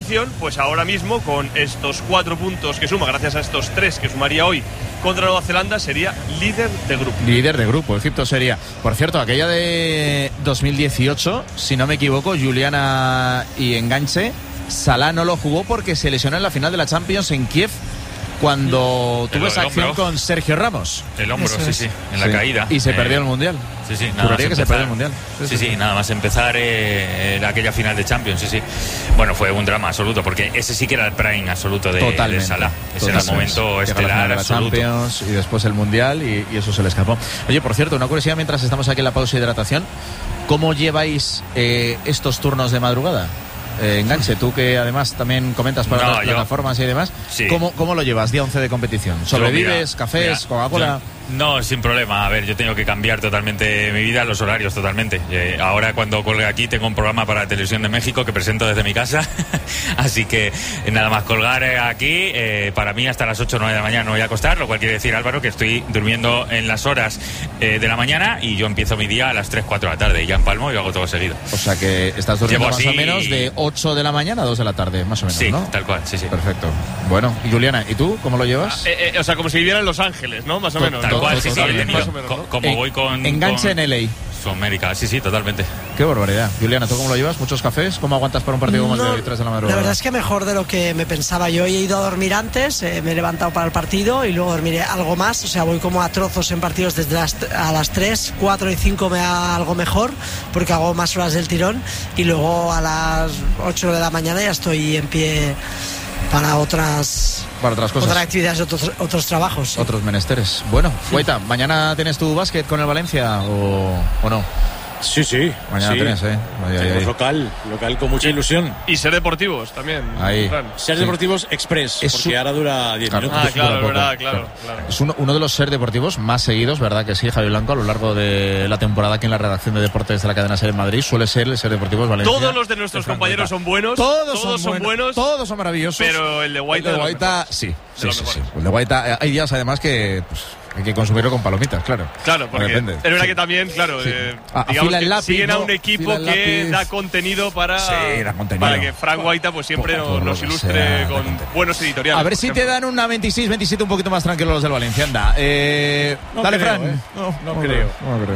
Pues ahora mismo, con estos 4 puntos que suma, gracias a estos 3 que sumaría hoy contra Nueva Zelanda, sería líder de grupo. Líder de grupo, Egipto sería. Por cierto, aquella de 2018, si no me equivoco, Juliana y enganche, Salah no lo jugó porque se lesionó en la final de la Champions en Kiev, cuando tuvo esa acción con Sergio Ramos. El hombro, sí, en la caída. Y se perdió el Mundial. Sí, nada más que empezar, se perdió el Mundial. Sí, nada más empezar aquella final de Champions, sí. Bueno, fue un drama absoluto, porque ese sí que era el prime absoluto de Salah. Ese era el momento estelar absoluto. Champions y después el Mundial y eso se le escapó. Oye, por cierto, una curiosidad mientras estamos aquí en la pausa de hidratación. ¿Cómo lleváis estos turnos de madrugada? Enganche, tú que además también comentas para las plataformas y demás, sí. ¿Cómo lo llevas día 11 de competición? ¿Sobrevives? ¿Cafés? ¿Coca-Cola? No, sin problema. A ver, yo tengo que cambiar totalmente mi vida, los horarios totalmente. Ahora cuando cuelgue aquí tengo un programa para la Televisión de México que presento desde mi casa. Así que nada más colgar aquí, para mí hasta las 8 o 9 de la mañana no voy a acostar, lo cual quiere decir, Álvaro, que estoy durmiendo en las horas de la mañana y yo empiezo mi día a las 3, 4 de la tarde y ya empalmo y hago todo seguido. O sea que estás durmiendo más o menos de 8 de la mañana a 2 de la tarde, más o menos, sí, ¿no? Tal cual, sí. Perfecto. Bueno, y Juliana, ¿y tú cómo lo llevas? O sea, como si viviera en Los Ángeles, ¿no? Más o menos. Tal cual, sí, más o menos, ¿no? Como voy con... Enganche en LA. Sudamérica, sí, totalmente. Qué barbaridad. Juliana, ¿tú cómo lo llevas? ¿Muchos cafés? ¿Cómo aguantas para un partido como el de hoy, 3 de la madrugada? La verdad es que mejor de lo que me pensaba. Yo he ido a dormir antes, me he levantado para el partido y luego dormiré algo más. O sea, voy como a trozos en partidos desde a las 3, 4 y 5 me da algo mejor porque hago más horas del tirón y luego a las 8 de la mañana ya estoy en pie para otras cosas, otras actividades, otros trabajos, sí. Otros menesteres. Bueno, Guaita, ¿mañana tienes tu básquet con el Valencia o no? Sí. Mañana tienes, Tenemos local con mucha ilusión. Y Ser Deportivos también. Ahí. Ser Deportivos Express, porque ahora dura 10 minutos. Claro. Es uno de los Ser Deportivos más seguidos, ¿verdad que sí, Javi Blanco? A lo largo de la temporada aquí en la redacción de deportes de la cadena Ser en Madrid suele ser el Ser Deportivos Valencia. Todos los de nuestros compañeros son buenos. Todos son buenos. Todos son maravillosos. Pero el de Guaita, sí. El de Guaita, hay días además que... hay que consumirlo con palomitas, claro. Claro, porque es verdad que también, claro, digamos que lápiz, siguen a un equipo que da contenido para que Frank Guaita pues siempre nos ilustre con buenos editoriales. A ver si te dan una 26-27 un poquito más tranquilo los del Valencia, anda. Dale, Fran. No creo.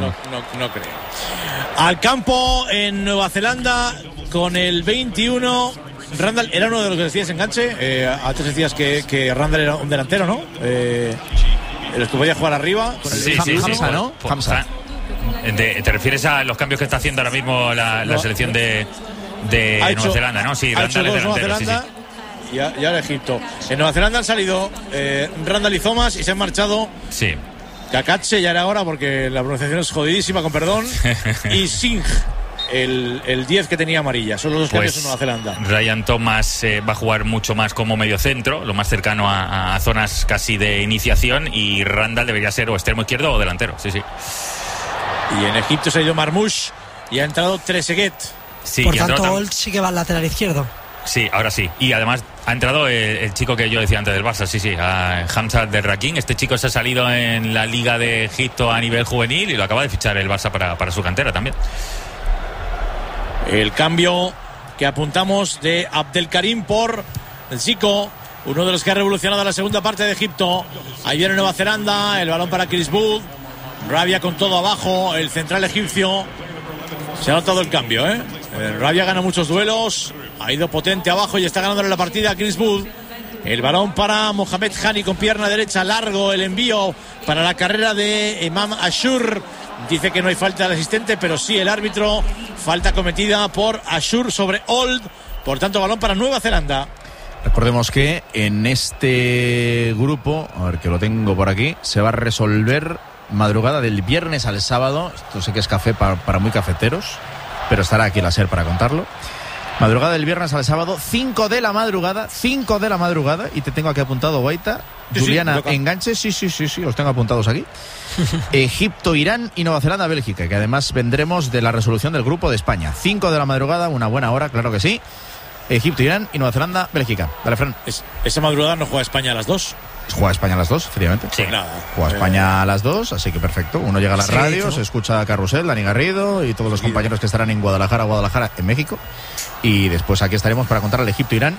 Al campo en Nueva Zelanda con el 21... Randall era uno de los que decías enganche. Antes decías que Randall era un delantero, ¿no? Los que podía jugar arriba. Sí. Hamza, ¿no? Hamza. ¿Te refieres a los cambios que está haciendo ahora mismo la selección de Nueva Zelanda, no? Sí, Randall es delantero, Nueva Zelanda, sí. Y ahora Egipto. En Nueva Zelanda han salido Randall y Thomas y se han marchado. Sí. Kakache, ya era hora porque la pronunciación es jodidísima, con perdón. Y Singh, el 10 que tenía amarilla. Son los dos cambios en Nueva Zelanda. Ryan Thomas va a jugar mucho más como mediocentro, lo más cercano a zonas casi de iniciación, y Randall debería ser o extremo izquierdo o delantero. Sí. Y en Egipto se ha ido Marmoush y ha entrado Trezeguet. Sí, por tanto, Old sí que va al lateral izquierdo. Sí, ahora sí. Y además ha entrado el chico que yo decía antes del Barça, Hamza del Rakin. Este chico se ha salido en la Liga de Egipto a nivel juvenil y lo acaba de fichar el Barça para su cantera también. El cambio que apuntamos de Abdelkarim por Zico, uno de los que ha revolucionado la segunda parte de Egipto. Ahí viene Nueva Zelanda, el balón para Chris Wood. Rabia con todo abajo, el central egipcio. Se ha notado el cambio, Rabia gana muchos duelos, ha ido potente abajo y está ganándole la partida a Chris Wood. El balón para Mohamed Hani con pierna derecha, largo el envío para la carrera de Imam Ashur. Dice que no hay falta del asistente, pero sí el árbitro. Falta cometida por Ashur sobre Old. Por tanto, balón para Nueva Zelanda. Recordemos que en este grupo, a ver que lo tengo por aquí, se va a resolver madrugada del viernes al sábado. Esto sé que es café para muy cafeteros, pero estará aquí la SER para contarlo. Madrugada del viernes al sábado, 5 de la madrugada, y te tengo aquí apuntado, Guaita. Juliana, enganche, sí, los tengo apuntados aquí. Egipto, Irán y Nueva Zelanda, Bélgica, que además vendremos de la resolución del grupo de España. 5 de la madrugada, una buena hora, claro que sí. Egipto, Irán y Nueva Zelanda, Bélgica. Dale, Fran. ¿Esa madrugada no juega España a las 2? Juega España a las 2, efectivamente. Sí, nada. Juega España a las 2, así que perfecto. Uno llega a la radio, se escucha a Carrusel, Dani Garrido y todos los compañeros que estarán en Guadalajara, en México. Y después aquí estaremos para contar al Egipto-Irán